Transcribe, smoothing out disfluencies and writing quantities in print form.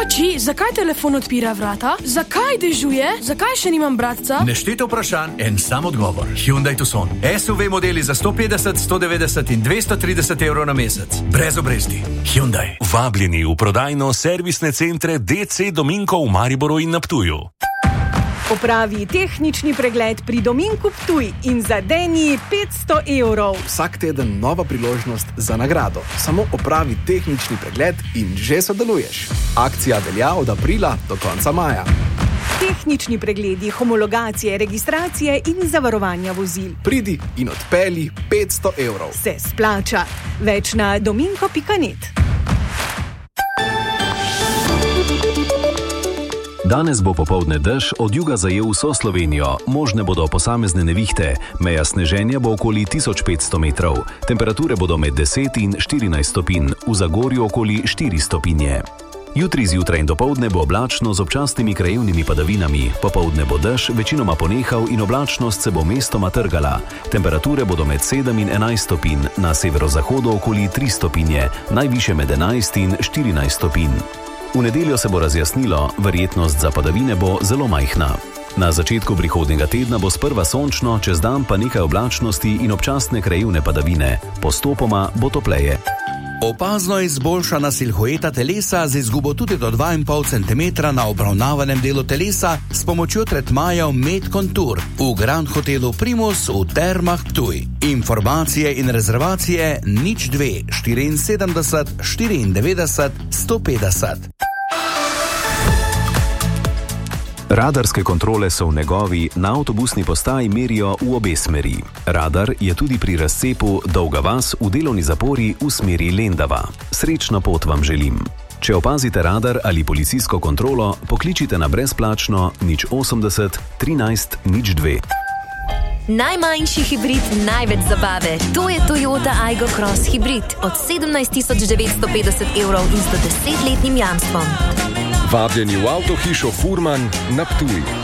Oči, zakaj telefon odpira vrata? Zakaj dežuje? Zakaj še nimam bratca? Nešteto vprašanj, en sam odgovor. Hyundai Tucson. SUV modeli za 150, 190 in 230 evrov na mesec. Brez obresti. Hyundai. Vabljeni v prodajno servisne centre DC Dominko v Mariboru in na Ptuju. Opravi tehnični pregled pri Dominku Ptuj in zadeni 500 evrov. Vsak teden nova priložnost za nagrado. Samo opravi tehnični pregled in že sodeluješ. Akcija velja od aprila do konca maja. Tehnični pregledi, homologacije, registracije in zavarovanja vozil. Pridi in odpelji 500 evrov. Se splača. Več na dominko.net. Danes bo popoldne dež od juga zajel vso Slovenijo, možne bodo posamezne nevihte, meja sneženja bo okoli 1500 metrov, temperature bodo med 10 in 14 stopinj, v Zagorju okoli 4 stopinje. Jutri zjutraj in dopoldne bo oblačno z občasnimi krajevnimi padavinami, popoldne bo dež večinoma ponehal in oblačnost se bo mestoma trgala. Temperature bodo med 7 in 11 stopinj, na severozahodu okoli 3 stopinje, najviše med 11 in 14 stopinj. V nedeljo se bo razjasnilo, verjetnost za padavine bo zelo majhna. Na začetku prihodnjega tedna bo sprva sončno, čez dan pa nekaj oblačnosti in občasne krajevne padavine. Postopoma bo topleje. Opazno izboljšana silhueta telesa z izgubo tudi do 2,5 cm na obravnavanem delu telesa s pomočjo tretmajev Med Contour v Grand Hotelu Primus v Termah Ptuj. Informacije in rezervacije 02 74 94 150. Radarske kontrole so v Negovi na avtobusni postaji merijo v obe smeri. Radar je tudi pri razcepu Dolga vas v delovni zapori v smeri Lendava. Srečno pot vam želim. Če opazite radar ali policijsko kontrolo, pokličite na brezplačno 080 13 02. Najmanjši hibrid, največ zabave. To je Toyota Aygo Cross Hybrid od 17.950 evrov in 110-letnim jamstvom. Vabljeni v avtohišo Furman na Ptuj.